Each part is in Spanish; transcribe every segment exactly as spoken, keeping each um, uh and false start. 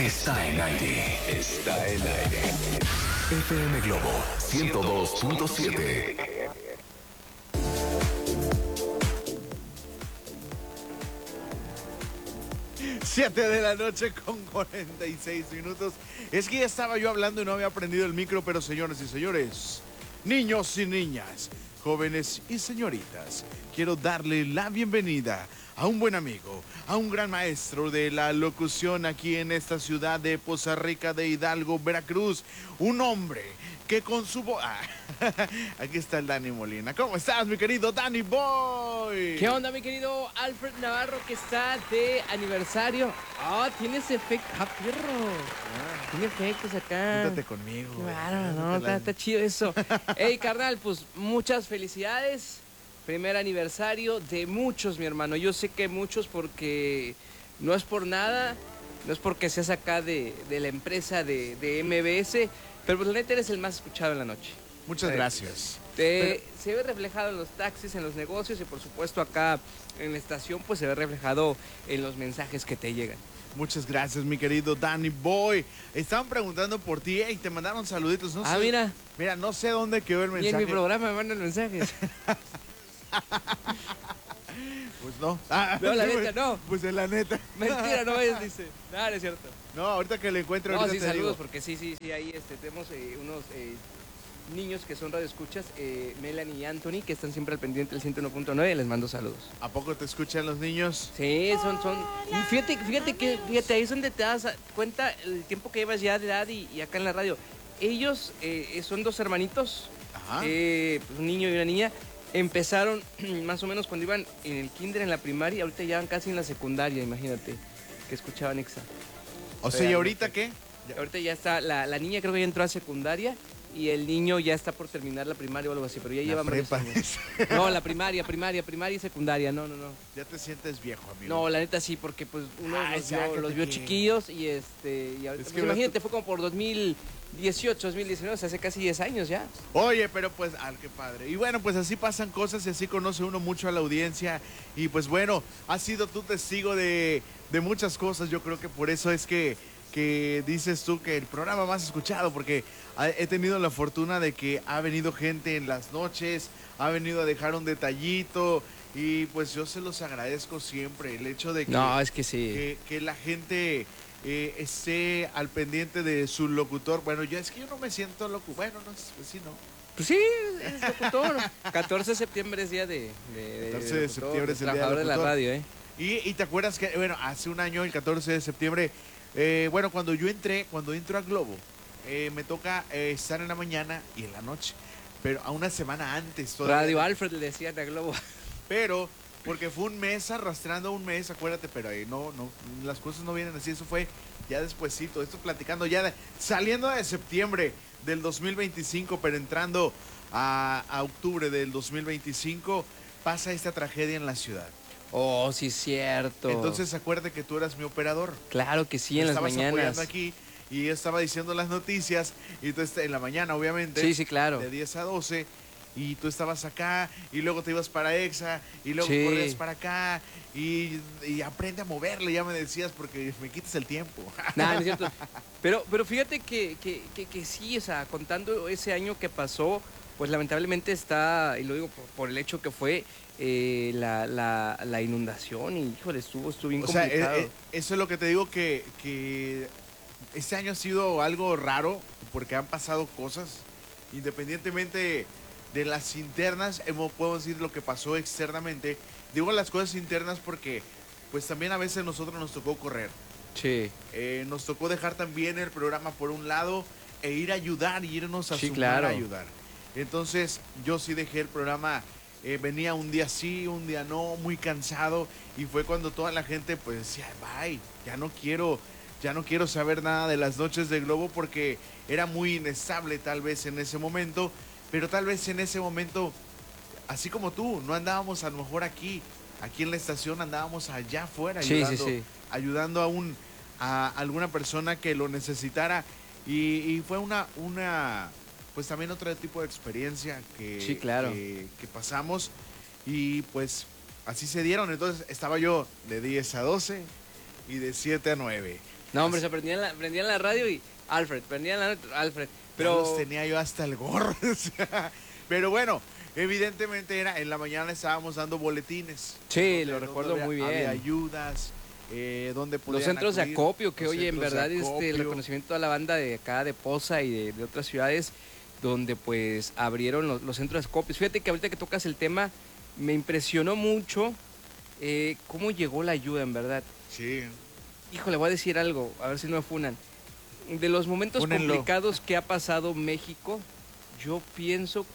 está en aire. Está en aire. F M Globo ciento dos punto siete. siete de la noche con cuarenta y seis minutos. Es que ya estaba yo hablando y no había prendido el micro, pero señores y señores, niños y niñas, jóvenes y señoritas, quiero darle la bienvenida a un buen amigo, a un gran maestro de la locución aquí en esta ciudad de Poza Rica de Hidalgo, Veracruz. Un hombre que con su voz... Ah, aquí está el Dani Molina. ¿Cómo estás, mi querido Danny Boy? ¿Qué onda, mi querido Alfred Navarro, que está de aniversario? Ah, tienes efectos. Ah, perro. Ah, tiene efectos acá. Júntate conmigo. Claro, no, está, está chido eso. Ey, carnal, pues muchas felicidades. Primer aniversario de muchos, mi hermano. Yo sé que muchos, porque no es por nada, no es porque seas acá de, de la empresa de, de M B S, pero pues la neta eres el más escuchado en la noche. Muchas Eh, gracias. Te, pero... Se ve reflejado en los taxis, en los negocios y por supuesto acá en la estación, pues se ve reflejado en los mensajes que te llegan. Muchas gracias, mi querido Danny Boy. Estaban preguntando por ti y te mandaron saluditos. No ah, sé, mira. Mira, no sé dónde quedó el mensaje. Y en mi programa me mandan mensajes. Pues no. Ah, no, la pues, neta, no. Pues en la neta. Mentira, no es, dice. No, no es cierto. No, ahorita que le encuentro. No, sí, te saludos, digo. porque sí, sí, sí, ahí este, tenemos eh, unos eh, niños que son radioescuchas, eh, Melanie y Anthony, que están siempre al pendiente del ciento uno punto nueve, les mando saludos. ¿A poco te escuchan los niños? Sí, son, son, fíjate, fíjate que, fíjate, ahí es donde te das cuenta el tiempo que llevas ya de edad y, y acá en la radio. Ellos eh, son dos hermanitos, eh, pues un niño y una niña. Empezaron más o menos cuando iban en el kinder, en la primaria, ahorita ya van casi en la secundaria, imagínate, que escuchaban Exa. O sea, ¿y ahorita qué? Ahorita ya está, la, la niña creo que ya entró a secundaria y el niño ya está por terminar la primaria o algo así, pero ya llevan varios años. No, la primaria, primaria, primaria y secundaria, no, no, no. Ya te sientes viejo, amigo. No, la neta sí, porque pues uno Ay, los, vio, los vio chiquillos y este, y ahorita, es que pues, imagínate, fue como por dos mil dieciocho, dos mil diecinueve, o sea, hace casi diez años ya. Oye, pero pues, al qué padre. Y bueno, pues así pasan cosas y así conoce uno mucho a la audiencia. Y pues bueno, has sido tú testigo de, de muchas cosas. Yo creo que por eso es que, que dices tú que el programa más escuchado, porque he tenido la fortuna de que ha venido gente en las noches, ha venido a dejar un detallito. Y pues yo se los agradezco siempre, el hecho de que, no, es que, sí. que, que la gente... Eh, esté al pendiente de su locutor. Bueno, yo es que yo no me siento locutor. Bueno, no, pues sí, no. Pues sí, es locutor. catorce de septiembre es día de, de catorce de septiembre es el día trabajador de la radio, ¿eh? Y, y te acuerdas que, bueno, hace un año, el catorce de septiembre, eh, bueno, cuando yo entré, cuando entro a Globo, eh, me toca eh, estar en la mañana y en la noche, pero a una semana antes todavía. Radio Alfred le decían a Globo. Pero... porque fue un mes, arrastrando un mes, acuérdate, pero ahí no, no, las cosas no vienen así, eso fue ya despuesito, esto platicando ya, de, saliendo de septiembre del dos mil veinticinco, pero entrando a, a octubre del dos mil veinticinco, pasa esta tragedia en la ciudad. Oh, sí, es cierto. Entonces acuérdate que tú eras mi operador. Claro que sí, en las mañanas. Estabas apoyando aquí y yo estaba diciendo las noticias, y tú en la mañana, obviamente. Sí, sí, claro. De diez a doce. Y tú estabas acá, y luego te ibas para Exa, y luego sí. corrías para acá, y, y aprende a moverle, ya me decías, porque me quitas el tiempo. No, no es cierto. Pero, pero fíjate que, que, que, que sí, o sea, contando ese año que pasó, pues lamentablemente está, y lo digo por, por el hecho que fue eh, la, la, la inundación, y híjole, estuvo, estuvo bien o complicado. sea, eh, eh, eso es lo que te digo, que, que este año ha sido algo raro, porque han pasado cosas, independientemente de las internas, podemos decir lo que pasó externamente. Digo las cosas internas porque pues también a veces nosotros nos tocó correr. Sí. Eh, nos tocó dejar también el programa por un lado e ir a ayudar y irnos a sí, sumar claro. a ayudar. Entonces yo sí dejé el programa, eh, venía un día sí, un día no, muy cansado, y fue cuando toda la gente pues decía, bye, ya no quiero, ya no quiero saber nada de las noches de Globo, porque era muy inestable tal vez en ese momento. Pero tal vez en ese momento, así como tú, no andábamos a lo mejor aquí, aquí en la estación, andábamos allá afuera sí, ayudando, sí, sí. ayudando a, un, a alguna persona que lo necesitara. Y, y fue una, una, pues también otro tipo de experiencia que, sí, claro. que, que pasamos. Y pues así se dieron. Entonces estaba yo de diez a doce y de siete a nueve. No, hombre, se prendían la, prendían la radio y Alfred, prendían la Alfred. Pero ya los tenía yo hasta el gorro. O sea, pero bueno, evidentemente era en la mañana estábamos dando boletines. Sí, donde, lo recuerdo había, muy bien. Había ayudas, eh, donde podían los centros acudir, de acopio, que los oye, en centros de verdad este, el acopio. reconocimiento a la banda de acá de Poza y de, de otras ciudades donde pues abrieron los, los centros de acopio. Fíjate que ahorita que tocas el tema, me impresionó mucho eh, cómo llegó la ayuda, en verdad. Sí. Híjole, voy a decir algo, a ver si no me funan. De los momentos Fúnenlo. complicados que ha pasado México, yo pienso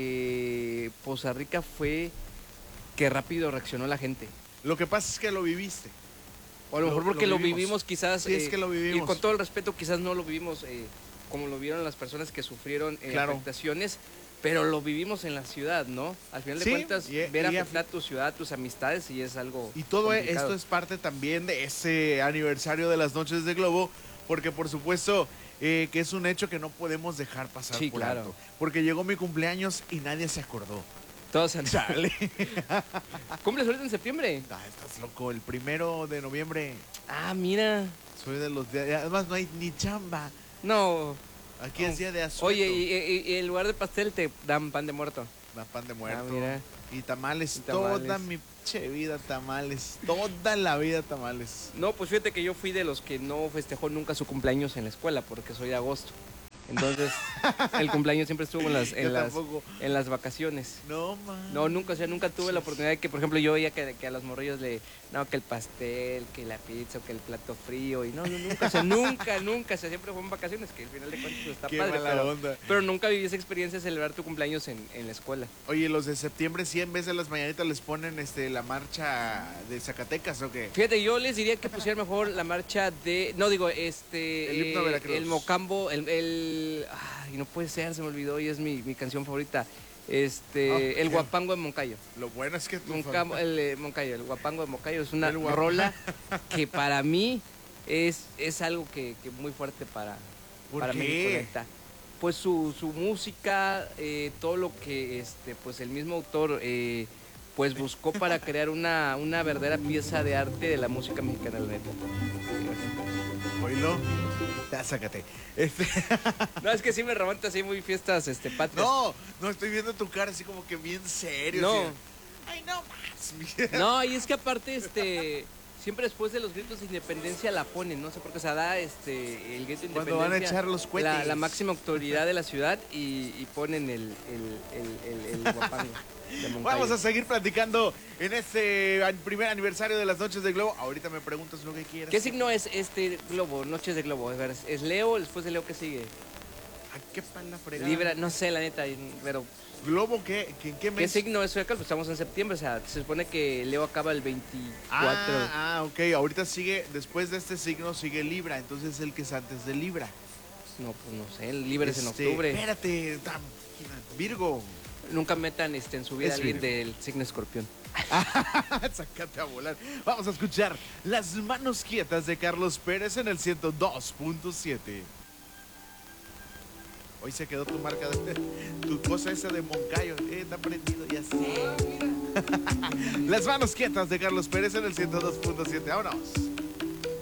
que Poza Rica fue que rápido reaccionó la gente. Lo que pasa es que lo viviste. O a lo Lo- mejor porque lo lo vivimos. vivimos, quizás. Sí, es que lo vivimos. Y con todo el respeto, quizás no lo vivimos eh, como lo vieron las personas que sufrieron eh, Claro. afectaciones, pero lo vivimos en la ciudad, ¿no? Al final de Sí, cuentas, y- ver y- afectar tu ciudad, tus amistades, y es algo. Y todo complicado. esto es parte también de ese aniversario de las Noches de Globo, porque por supuesto eh, que es un hecho que no podemos dejar pasar Sí, por claro. alto. Porque llegó mi cumpleaños y nadie se acordó. Todos han... Chale. ¿Cumples ahorita en septiembre? Ah, estás loco, el primero de noviembre Ah, mira. soy de los días, además no hay ni chamba. No. Aquí es día de asueto. Oye, y, y- y en lugar de pastel te dan pan de muerto. Da pan de muerto. Ah, mira. Y tamales, Y tamales. toda mi che vida tamales, toda la vida tamales. No, pues fíjate que yo fui de los que no festejó nunca su cumpleaños en la escuela porque soy de agosto. Entonces, el cumpleaños siempre estuvo en las, Yo en las, tampoco. en las vacaciones. No, man. No, nunca, o sea, nunca tuve la oportunidad de que, por ejemplo, yo veía que, que a los morrillos le, no, que el pastel, que la pizza, que el plato frío, y no, no, nunca, o sea, nunca, nunca, o sea, siempre fue en vacaciones, que al final de cuentas pues, está Qué padre, mala pero, onda. pero nunca viví esa experiencia de celebrar tu cumpleaños en, en la escuela. Oye, los de septiembre sí en vez de las mañanitas les ponen este la marcha de Zacatecas o qué? Fíjate, yo les diría que pusieran mejor la marcha de, no digo, este, El himno de eh, Veracruz. el mocambo, el, el, ay, no puede ser, se me olvidó y es mi, mi canción favorita, este, Ah, el ¿qué? guapango de Moncayo. Lo bueno es que tu Moncamo- el eh, Moncayo, el guapango de Moncayo es una El guap- rola que para mí es, es algo que, que muy fuerte para, ¿Por para qué? México, neta. Pues su, su música, eh, todo lo que este, pues el mismo autor eh, pues buscó para crear una, una verdadera pieza de arte de la música mexicana, la neta. Oílo. Ya, sácate. Este, No, es que sí me remonta así muy fiestas este, patrias. no, no estoy viendo tu cara así como que bien serio. No. así. Ay, no más. No, y es que aparte, este, siempre después de los gritos de independencia la ponen, no sé por qué, o sea, da este, el grito de Cuando independencia. van a echar los cohetes. La, la máxima autoridad de la ciudad y, y ponen el, el, el, el, el guapango de Moncayo. Vamos a seguir platicando en este an- primer aniversario de las Noches de Globo. Ahorita me preguntas lo que quieras. ¿Qué signo es este globo, Noches de Globo? A ver, ¿es Leo? Después de Leo, ¿qué sigue? ¿A qué pan la fregada? Libra, no sé, la neta, pero ¿Globo qué? ¿Qué- ¿En qué mes? ¿qué signo es? Pues estamos en septiembre, o sea, se supone que Leo acaba el veinticuatro. Ah, ah, ok. Ahorita sigue, después de este signo sigue Libra. Entonces el que es antes de Libra. No, pues no sé, el Libra es en Este, octubre. Espérate, tam- Virgo. Nunca metan este, en su vida Es a alguien Virgo. del signo escorpión. Sácate a volar. Vamos a escuchar Las Manos Quietas de Carlos Pérez en el ciento dos punto siete. Hoy se quedó tu marca, de, tu cosa esa de Moncayo. Eh, está prendido ya sé. Las Manos Quietas de Carlos Pérez en el ciento dos punto siete. Vámonos.